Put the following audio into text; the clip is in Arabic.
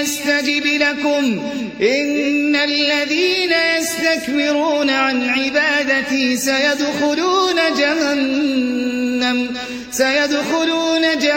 يستجب لكم إن الذين يستكبرون عن عبادتي سيدخلون جهنم